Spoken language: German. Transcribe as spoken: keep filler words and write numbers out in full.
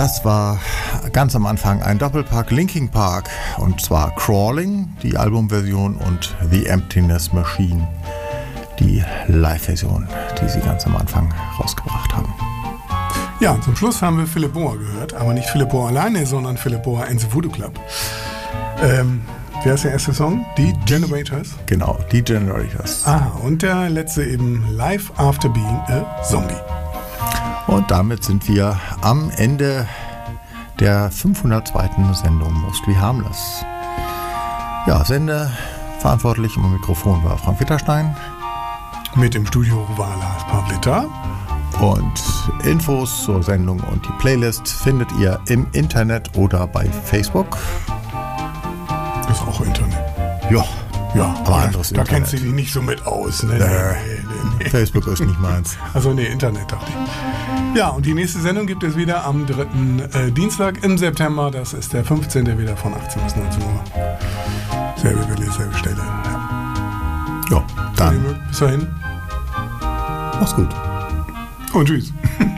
Das war ganz am Anfang ein Doppelpack Linkin Park, und zwar Crawling, die Albumversion, und The Emptiness Machine, die Live-Version, die sie ganz am Anfang rausgebracht haben. Ja, und zum Schluss haben wir Philipp Bohr gehört, aber nicht Philipp Bohr alleine, sondern Philipp Bohr and the Voodoo Club. Ähm, wer ist der erste Song? Die Generators? Genau, die Generators. Ah, und der letzte eben Life After Being a Zombie. Und damit sind wir am Ende der fünfhundertzweiten Sendung Mostly Harmless. Ja, Sende verantwortlich am Mikrofon war Frank Witterstein. Mit im Studio war Lars Pavlita. Und Infos zur Sendung und die Playlist findet ihr im Internet oder bei Facebook. Das ist auch Internet. Ja, ja, aber anderes da Internet. kennst du dich nicht so mit aus. Ne? Nee, Nee, nee, nee. Facebook ist nicht meins. Also nee, Internet dachte ich. Ja, und die nächste Sendung gibt es wieder am dritten Äh, Dienstag im September. Das ist der fünfzehnte wieder von achtzehn bis neunzehn Uhr. Selbe Welle, selbe Stelle. Ja, Ja, dann bis dahin. mach's gut. Und tschüss.